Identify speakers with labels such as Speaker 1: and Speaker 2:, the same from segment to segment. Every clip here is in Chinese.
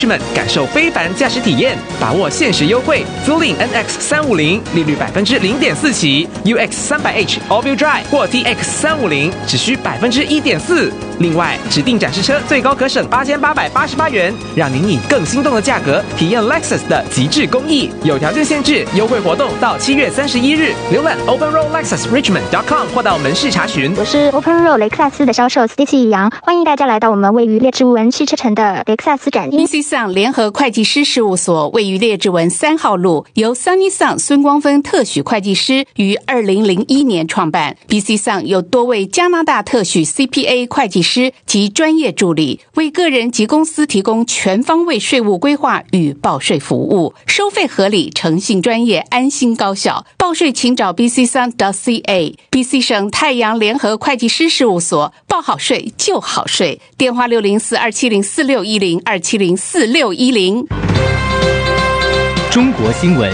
Speaker 1: 们感受非凡驾驶体验，把握限时优惠，租赁 NX350，利率0.4%起 ，UX 300H All-Wheel Drive 或 TX 350，只需1.4%。另外，指定展示车最高可省8888元，让您以更心动的价格体验 Lexus 的极致工艺。有条件限制，优惠活动到7月31日。浏览 OpenRoadLexusRichmond.com 或到门市查询。
Speaker 2: 我是 OpenRoad 雷克萨斯的销售 Stacy 杨，欢迎大家来到我们位于列治文汽车城的雷克萨斯展。
Speaker 3: BC Sung 联合会计师事务所位于列治文3号路，由 Sunny Sung 孙光芬特许会计师于2001年创办。BC Sung 有多位加拿大特许 CPA 会计师及专业助理，为个人及公司提供全方位税务规划与报税服务，收费合理，诚信专业，安心高效。报税请找 bcsung.ca。 BC 省太阳联合会计师事务所，报好税就好税，电话604-270-4610 270-4610。
Speaker 4: 中国新闻。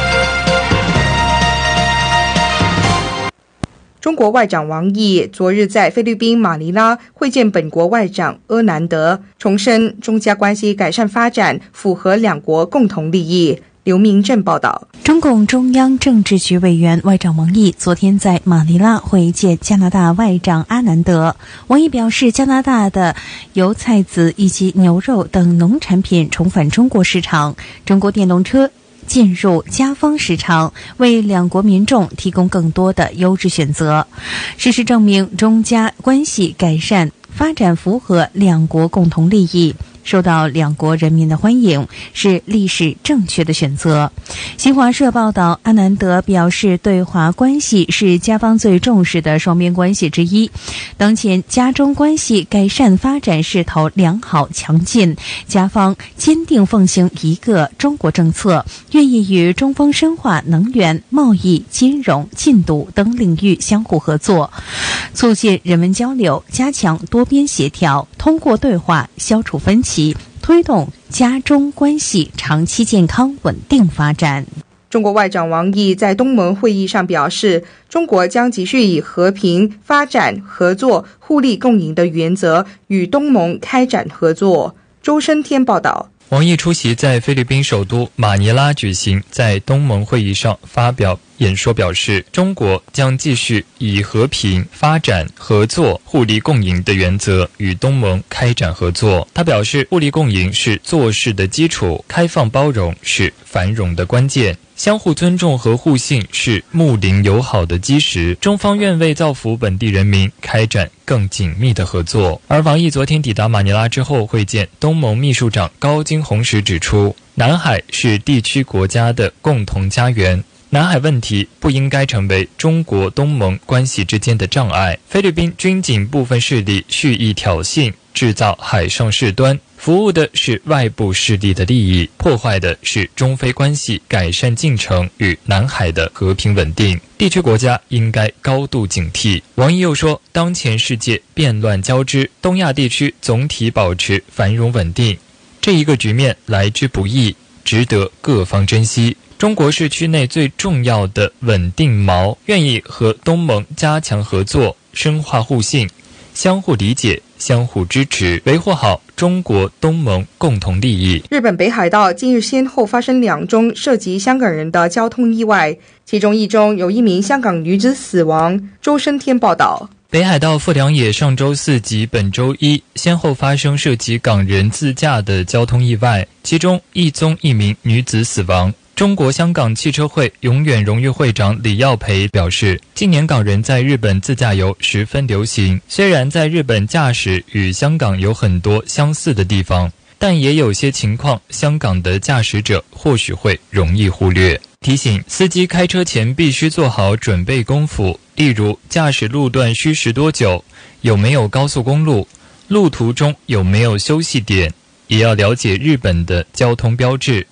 Speaker 5: 中国外长王毅昨日在菲律宾马尼拉会见本国外长阿南德，重申中加关系改善发展符合两国共同利益。刘明正报道。
Speaker 6: 中共中央政治局委员外长王毅昨天在马尼拉会见加拿大外长阿南德。王毅表示，加拿大的油菜籽以及牛肉等农产品重返中国市场，中国电动车进入加方市场，为两国民众提供更多的优质选择。事实证明，中加关系改善发展符合两国共同利益，受到两国人民的欢迎，是历史正确的选择。新华社报道，阿南德表示，对华关系是加方最重视的双边关系之一。当前加中关系改善发展势头良好强劲，加方坚定奉行一个中国政策，愿意与中方深化能源、贸易、金融、禁毒等领域相互合作，促进人文交流，加强多边协调，通过对话消除分歧，推动加中关系长期健康稳定发展。
Speaker 5: 中国外长王毅在东盟会议上表示，中国将继续以和平、发展、合作、互利共赢的原则与东盟开展合作。周深天报道。
Speaker 7: 王毅出席在菲律宾首都马尼拉举行在东盟会议上发表演说，表示中国将继续以和平、发展、合作、互利共赢的原则与东盟开展合作。他表示，互利共赢是做事的基础，开放包容是繁荣的关键，相互尊重和互信是睦邻友好的基石。中方愿为造福本地人民开展更紧密的合作。而王毅昨天抵达马尼拉之后会见东盟秘书长高金红时指出，南海是地区国家的共同家园，南海问题不应该成为中国东盟关系之间的障碍。菲律宾军警部分势力蓄意挑衅，制造海上事端，服务的是外部势力的利益，破坏的是中菲关系改善进程与南海的和平稳定。地区国家应该高度警惕。王毅又说，当前世界变乱交织，东亚地区总体保持繁荣稳定，这一个局面来之不易，值得各方珍惜。中国是区内最重要的稳定锚，愿意和东盟加强合作，深化互信，相互理解，相互支持，维护好中国东盟共同利益。
Speaker 5: 日本北海道近日先后发生2宗涉及香港人的交通意外，其中一宗有1名香港女子死亡。周深天报道。
Speaker 7: 北海道富良野上周4及本周1先后发生涉及港人自驾的交通意外，其中一宗1名女子死亡。中国香港汽车会永远荣誉会长李耀培表示，近年港人在日本自驾游十分流行，虽然在日本驾驶与香港有很多相似的地方，但也有些情况香港的驾驶者或许会容易忽略。提醒司机开车前必须做好准备功夫，例如驾驶路段需时多久，有没有高速公路，路途中有没有休息点，也要了解日本的交通标志。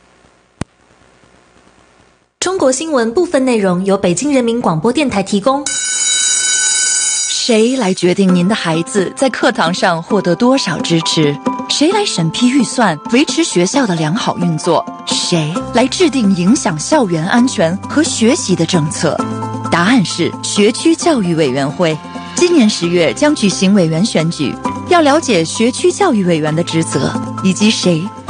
Speaker 8: 中国新闻部分内容由北京人民广播电台提供。
Speaker 9: 谁来决定您的孩子在课堂上获得多少支持？谁来审批预算，维持学校的良好运作？谁来制定影响校园安全和学习的政策？答案是学区教育委员会。今年10月将举行委员选举，要了解学区教育委员的职责，以及谁